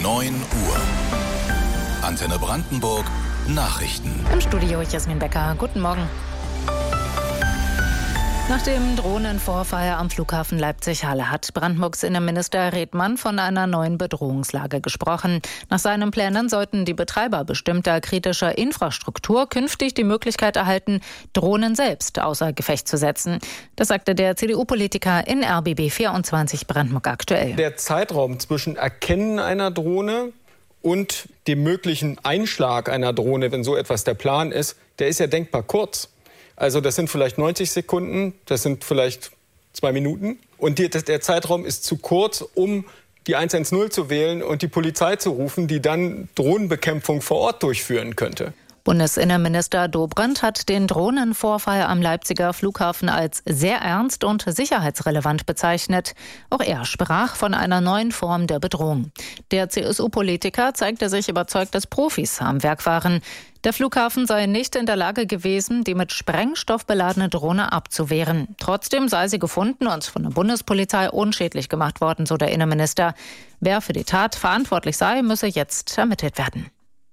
9 Uhr. Antenne Brandenburg Nachrichten. Im Studio Jasmin Becker. Guten Morgen. Nach dem Drohnenvorfall am Flughafen Leipzig-Halle hat Brandenburgs Innenminister Redmann von einer neuen Bedrohungslage gesprochen. Nach seinen Plänen sollten die Betreiber bestimmter kritischer Infrastruktur künftig die Möglichkeit erhalten, Drohnen selbst außer Gefecht zu setzen. Das sagte der CDU-Politiker in RBB 24 Brandenburg aktuell. Der Zeitraum zwischen Erkennen einer Drohne und dem möglichen Einschlag einer Drohne, wenn so etwas der Plan ist, der ist ja denkbar kurz. Also das sind vielleicht 90 Sekunden, das sind vielleicht 2 Minuten. Und der Zeitraum ist zu kurz, um die 110 zu wählen und die Polizei zu rufen, die dann Drohnenbekämpfung vor Ort durchführen könnte. Bundesinnenminister Dobrindt hat den Drohnenvorfall am Leipziger Flughafen als sehr ernst und sicherheitsrelevant bezeichnet. Auch er sprach von einer neuen Form der Bedrohung. Der CSU-Politiker zeigte sich überzeugt, dass Profis am Werk waren. Der Flughafen sei nicht in der Lage gewesen, die mit Sprengstoff beladene Drohne abzuwehren. Trotzdem sei sie gefunden und von der Bundespolizei unschädlich gemacht worden, so der Innenminister. Wer für die Tat verantwortlich sei, müsse jetzt ermittelt werden.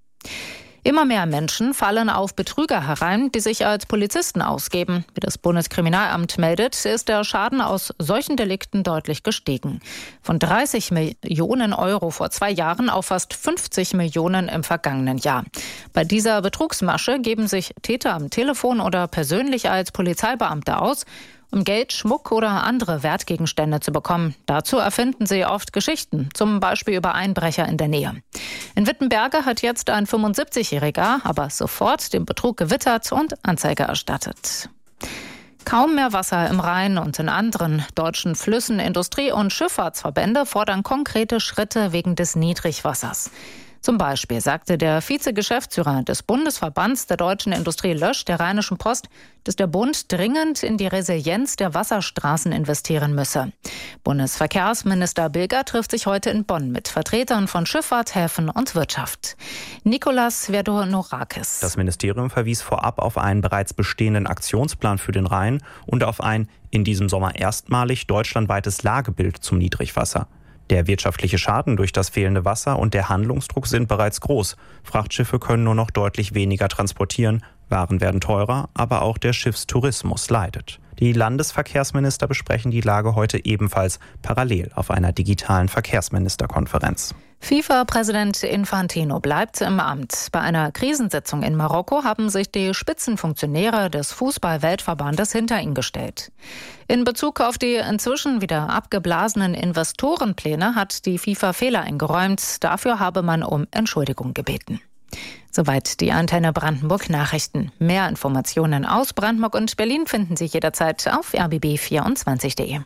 Immer mehr Menschen fallen auf Betrüger herein, die sich als Polizisten ausgeben. Wie das Bundeskriminalamt meldet, ist der Schaden aus solchen Delikten deutlich gestiegen. Von 30 Millionen Euro vor 2 Jahren auf fast 50 Millionen im vergangenen Jahr. Bei dieser Betrugsmasche geben sich Täter am Telefon oder persönlich als Polizeibeamte aus, um Geld, Schmuck oder andere Wertgegenstände zu bekommen. Dazu erfinden sie oft Geschichten, zum Beispiel über Einbrecher in der Nähe. In Wittenberge hat jetzt ein 75-Jähriger aber sofort den Betrug gewittert und Anzeige erstattet. Kaum mehr Wasser im Rhein und in anderen deutschen Flüssen. Industrie- und Schifffahrtsverbände fordern konkrete Schritte wegen des Niedrigwassers. Zum Beispiel sagte der Vizegeschäftsführer des Bundesverbands der deutschen Industrie Lösch der Rheinischen Post, dass der Bund dringend in die Resilienz der Wasserstraßen investieren müsse. Bundesverkehrsminister Bilger trifft sich heute in Bonn mit Vertretern von Schifffahrt, Häfen und Wirtschaft. Nicolas Verdonorakis. Das Ministerium verwies vorab auf einen bereits bestehenden Aktionsplan für den Rhein und auf ein in diesem Sommer erstmalig deutschlandweites Lagebild zum Niedrigwasser. Der wirtschaftliche Schaden durch das fehlende Wasser und der Handlungsdruck sind bereits groß. Frachtschiffe können nur noch deutlich weniger transportieren, Waren werden teurer, aber auch der Schiffstourismus leidet. Die Landesverkehrsminister besprechen die Lage heute ebenfalls parallel auf einer digitalen Verkehrsministerkonferenz. FIFA-Präsident Infantino bleibt im Amt. Bei einer Krisensitzung in Marokko haben sich die Spitzenfunktionäre des Fußball-Weltverbandes hinter ihn gestellt. In Bezug auf die inzwischen wieder abgeblasenen Investorenpläne hat die FIFA Fehler eingeräumt. Dafür habe man um Entschuldigung gebeten. Soweit die Antenne Brandenburg Nachrichten. Mehr Informationen aus Brandenburg und Berlin finden Sie jederzeit auf rbb24.de.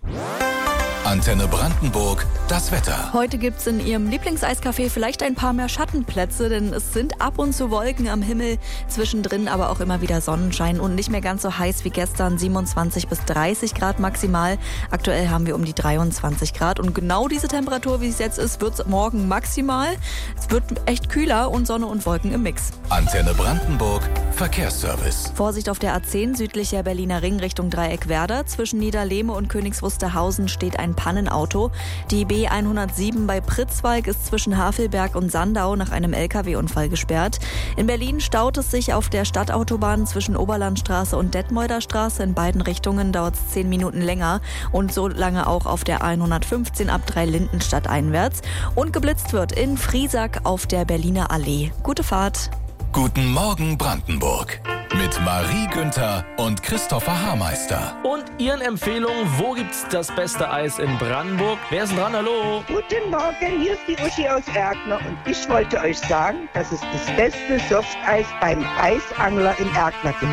Antenne Brandenburg, das Wetter. Heute gibt's in Ihrem Lieblingseiscafé vielleicht ein paar mehr Schattenplätze, denn es sind ab und zu Wolken am Himmel, zwischendrin aber auch immer wieder Sonnenschein und nicht mehr ganz so heiß wie gestern, 27 bis 30 Grad maximal. Aktuell haben wir um die 23 Grad und genau diese Temperatur, wie es jetzt ist, wird's morgen maximal. Es wird echt kühler und Sonne und Wolken im Mix. Antenne Brandenburg, Verkehrsservice. Vorsicht auf der A10 südlicher Berliner Ring Richtung Dreieck-Werder. Zwischen Niederlehme und Königs Wusterhausen steht ein Pannenauto. Die B107 bei Pritzwalk ist zwischen Havelberg und Sandau nach einem LKW-Unfall gesperrt. In Berlin staut es sich auf der Stadtautobahn zwischen Oberlandstraße und Detmolder Straße. In beiden Richtungen dauert es 10 Minuten länger und so lange auch auf der 115 ab Dreilindenstadt einwärts. Und geblitzt wird in Friesack auf der Berliner Allee. Gute Fahrt. Guten Morgen Brandenburg. Mit Marie Günther und Christopher Haarmeister. Und Ihren Empfehlungen, wo gibt's das beste Eis in Brandenburg? Wer ist denn dran? Hallo? Guten Morgen, hier ist die Uschi aus Erkner und ich wollte euch sagen, dass es das beste Softeis beim Eisangler in Erkner gibt.